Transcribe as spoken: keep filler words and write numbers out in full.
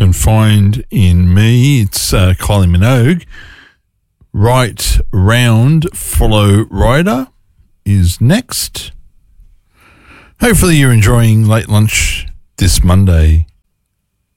can find in me. It's uh, Kylie Minogue. Right Round Follow Rider is next. Hopefully you're enjoying late lunch this Monday.